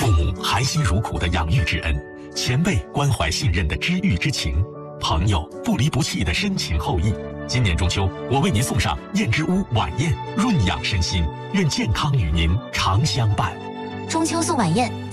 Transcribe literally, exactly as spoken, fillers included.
母含辛茹苦的养育之恩，前辈关怀信任的知遇之情，朋友不离不弃的深情厚谊。今年中秋，我为您送上燕之屋晚宴，润养身心，愿健康与您常相伴。 中秋送晚宴。